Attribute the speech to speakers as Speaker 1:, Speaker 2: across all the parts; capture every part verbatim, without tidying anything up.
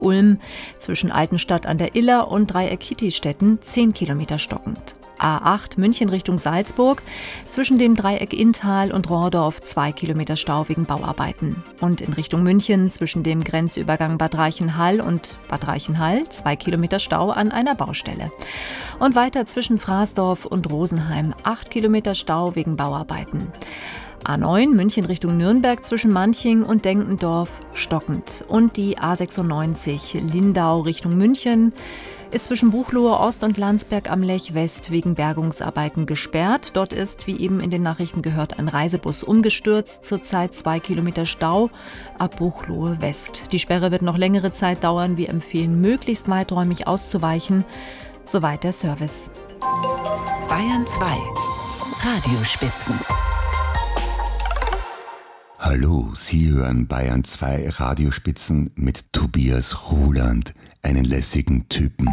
Speaker 1: Ulm zwischen Altenstadt an der Iller und Dreieck Kietistetten zehn Kilometer stockend. A acht München Richtung Salzburg, zwischen dem Dreieck Inntal und Rohrdorf zwei Kilometer Stau wegen Bauarbeiten. Und in Richtung München zwischen dem Grenzübergang Bad Reichenhall und Bad Reichenhall zwei Kilometer Stau an einer Baustelle. Und weiter zwischen Fraßdorf und Rosenheim acht Kilometer Stau wegen Bauarbeiten. A neun München Richtung Nürnberg zwischen Manching und Denkendorf stockend. Und die A sechsundneunzig Lindau Richtung München ist zwischen Buchloe Ost und Landsberg am Lech West wegen Bergungsarbeiten gesperrt. Dort ist, wie eben in den Nachrichten gehört, ein Reisebus umgestürzt. Zurzeit zwei Kilometer Stau ab Buchloe West. Die Sperre wird noch längere Zeit dauern. Wir empfehlen, möglichst weiträumig auszuweichen. Soweit der Service.
Speaker 2: Bayern zwei Radiospitzen.
Speaker 3: Hallo, Sie hören Bayern zwei Radiospitzen mit Tobias Ruland, einen lässigen Typen.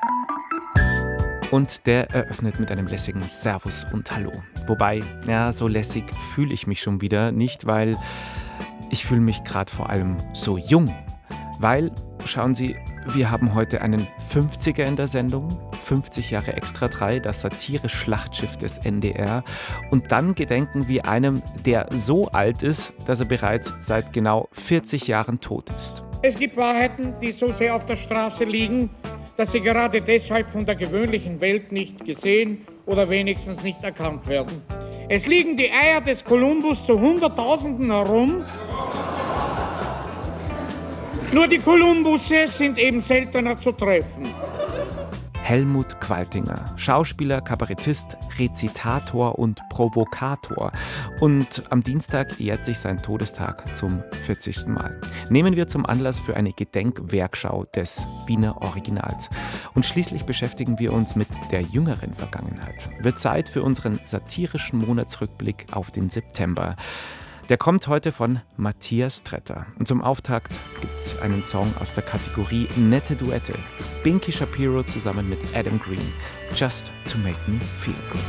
Speaker 4: Und der eröffnet mit einem lässigen Servus und Hallo. Wobei, ja, so lässig fühle ich mich schon wieder nicht, weil ich fühle mich gerade vor allem so jung. Weil, schauen Sie, wir haben heute einen fünfziger in der Sendung, fünfzig Jahre Extra drei, das Satire-Schlachtschiff des N D R. Und dann gedenken wir einem, der so alt ist, dass er bereits seit genau vierzig Jahren tot ist.
Speaker 5: Es gibt Wahrheiten, die so sehr auf der Straße liegen, dass sie gerade deshalb von der gewöhnlichen Welt nicht gesehen oder wenigstens nicht erkannt werden. Es liegen die Eier des Kolumbus zu Hunderttausenden herum. Nur die Kolumbusse sind eben seltener zu treffen.
Speaker 4: Helmut Qualtinger, Schauspieler, Kabarettist, Rezitator und Provokator. Und am Dienstag jährt sich sein Todestag zum vierzigsten Mal. Nehmen wir zum Anlass für eine Gedenkwerkschau des Wiener Originals. Und schließlich beschäftigen wir uns mit der jüngeren Vergangenheit. Wird Zeit für unseren satirischen Monatsrückblick auf den September. Der kommt heute von Matthias Tretter. Und zum Auftakt gibt's einen Song aus der Kategorie Nette Duette. Binky Shapiro zusammen mit Adam Green. Just to make me feel good.